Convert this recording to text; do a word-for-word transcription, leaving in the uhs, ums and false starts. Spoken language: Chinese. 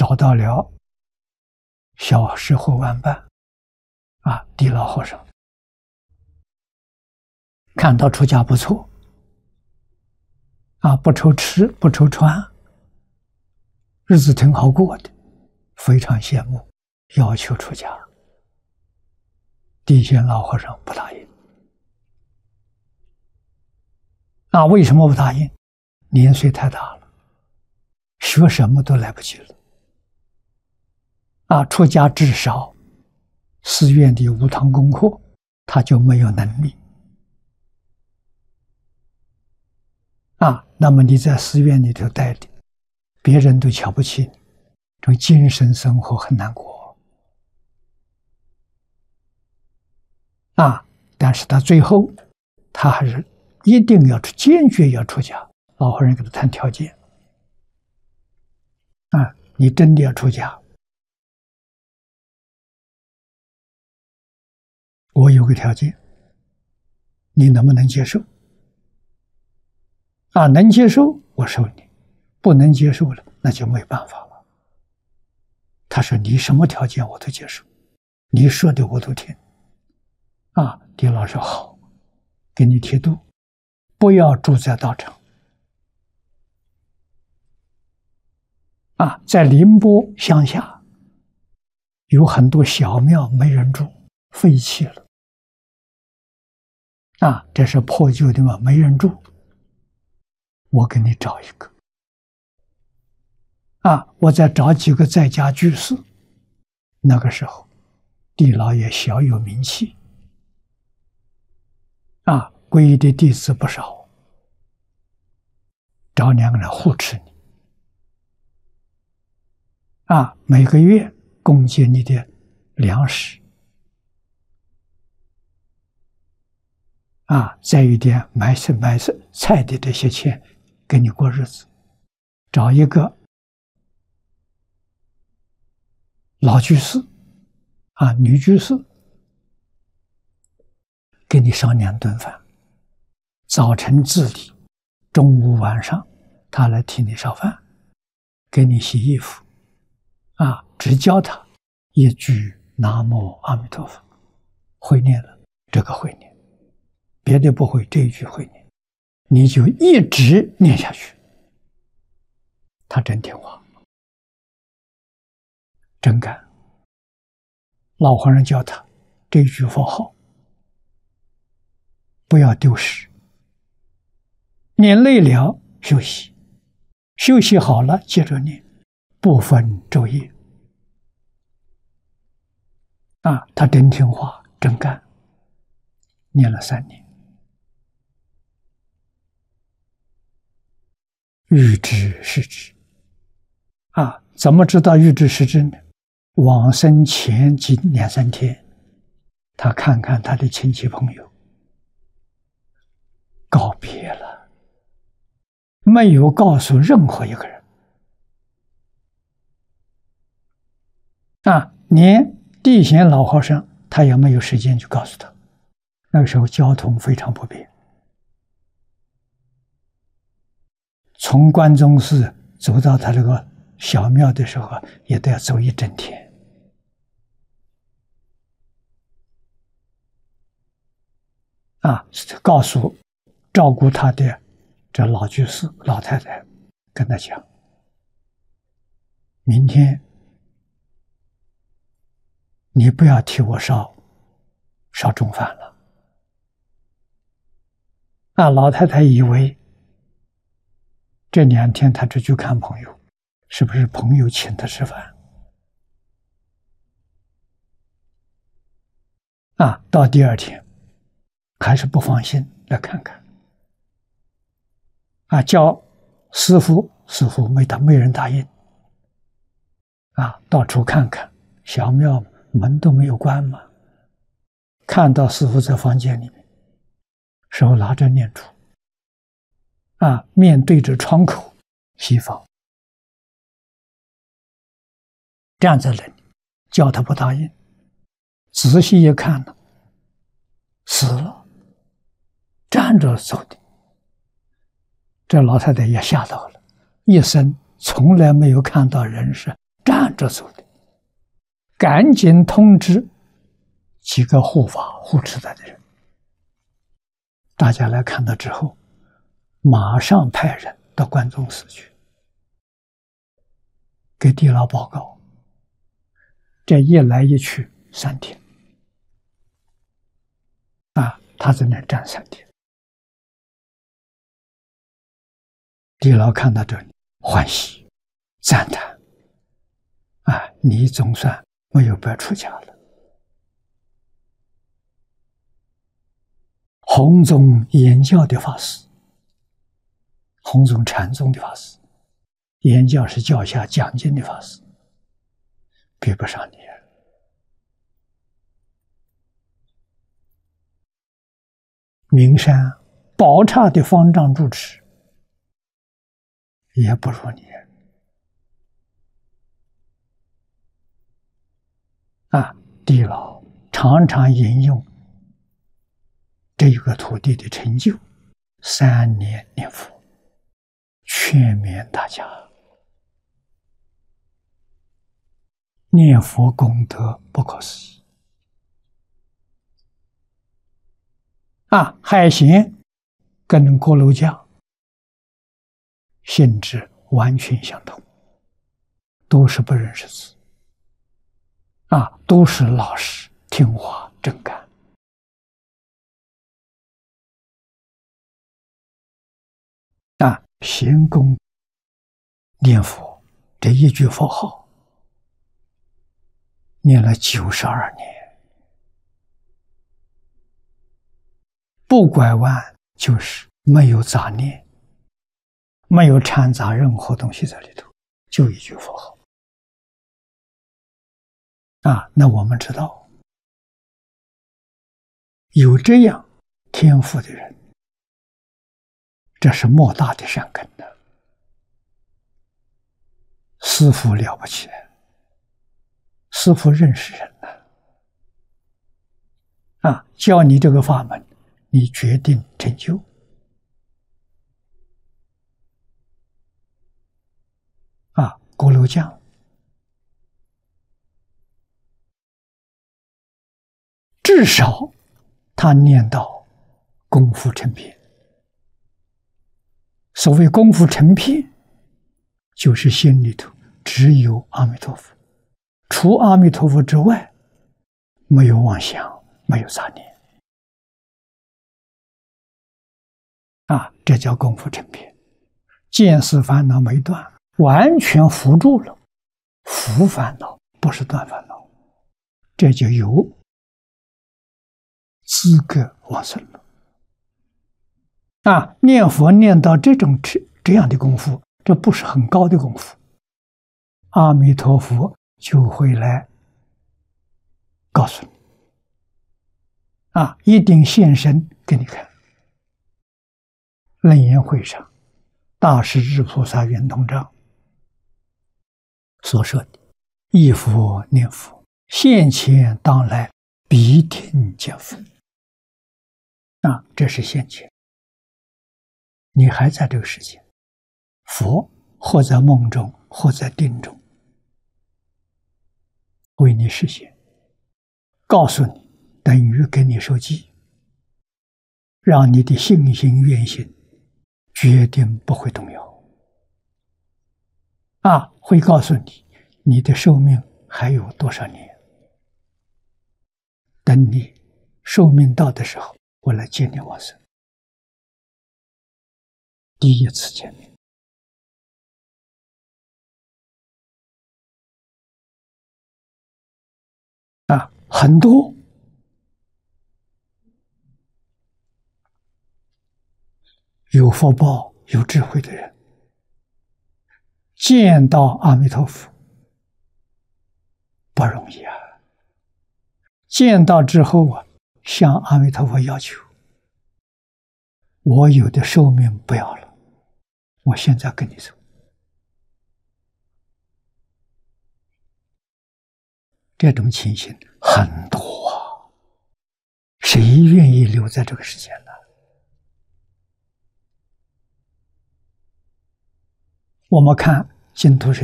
找到了小时候玩伴啊，地老和尚，看到出家不错啊，不愁吃不愁穿，日子挺好过的，非常羡慕，要求出家。地仙老和尚不答应。啊，为什么不答应？年岁太大了，学什么都来不及了。啊，出家至少寺院的五堂功课，他就没有能力。啊，那么你在寺院里头待的，别人都瞧不起你，这种精神生活很难过。啊，但是他最后，他还是一定要出，坚决要出家。老和尚跟他谈条件。啊，你真的要出家，我有个条件，你能不能接受？啊，能接受我收你，不能接受了那就没办法了。他说你什么条件我都接受，你说的我都听。啊，李老师好，给你剃度，不要住在道场。啊，在宁波乡下有很多小庙没人住，废弃了。啊，这是破旧的嘛，没人住。我给你找一个。啊，我再找几个在家居士。那个时候，地老也小有名气。啊，皈依的弟子不少，找两个人护持你。啊，每个月供给你的粮食。啊，再一点买菜买菜的这些钱，给你过日子。找一个老居士，啊，女居士，给你烧两顿饭，早晨自理，中午晚上他来替你烧饭，给你洗衣服。啊，只教他一句南无阿弥陀佛，会念了，这个会念，别的不会，这一句会念，你就一直念下去。他真听话，真干。老和尚教他这一句佛号，不要丢失。念累了休息，休息好了接着念，不分昼夜。啊，他真听话，真干，念了三年，欲知是知。啊，怎么知道欲知是知呢？往生前几两三天，他看看他的亲戚朋友，告别了，没有告诉任何一个人。啊，连地贤老和尚他也没有时间去告诉他，那个时候交通非常不便，从关中寺走到他这个小庙的时候也都要走一整天。啊，告诉照顾他的这老居士老太太，跟他讲，明天你不要替我烧烧中饭了。啊，老太太以为这两天他只去看朋友，是不是朋友请他吃饭？啊，到第二天还是不放心，来看看。啊，叫师父，师父没答，没人答应。啊，到处看看，小庙门都没有关嘛。看到师父在房间里面，手拿着念珠，啊，面对着窗口西方，站在那里，叫他不答应。仔细一看呢，死了，站着走的。这老太太也吓到了，一生从来没有看到人是站看着走的，赶紧通知几个护法护持他的人。大家来看到之后，马上派人到关中寺去，给地老报告。这一来一去三天，啊，他在那站三天。地老看到这里，欢喜赞叹，啊，你总算没有白出家了。弘宗言教的法师，弘宗禅宗的法师，言教是教下讲经的法师，比不上你。名山宝刹的方丈住持也不如你啊！地老常常引用这个徒弟的成就，三年念佛，劝勉大家念佛功德不可思议啊！海贤跟锅炉匠性质完全相同，都是不认识字啊，都是老实听话真干啊。贤公念佛这一句佛号念了九十二年，不拐弯，就是没有杂念，没有掺杂任何东西在里头，就一句佛号啊。那我们知道，有这样天赋的人，这是莫大的善根的。师父了不起，师父认识人了啊，教你这个法门，你决定成就啊。锅炉匠至少他念到功夫成片。所谓功夫成片，就是心里头只有阿弥陀佛，除阿弥陀佛之外，没有妄想，没有杂念啊，这叫功夫成片。见思烦恼没断，完全伏住了，伏烦恼不是断烦恼，这就有资格往生了啊！念佛念到这种这样的功夫，这不是很高的功夫，阿弥陀佛就会来告诉你啊，一定现身给你看。楞严会上，大势至菩萨圆通章所说的忆佛念佛，现前当来必听见佛啊，这是现前。你还在这个世界，佛或在梦中，或在定中为你实现，告诉你，等于给你授记，让你的信心愿心决定不会动摇啊，会告诉你你的寿命还有多少年，等你寿命到的时候，我来接你往生。第一次见面啊，很多有福报有智慧的人见到阿弥陀佛不容易啊，见到之后啊，向阿弥陀佛要求，我有的寿命不要了，我现在跟你走。这种情形很多啊，谁愿意留在这个世界呢？我们看净土是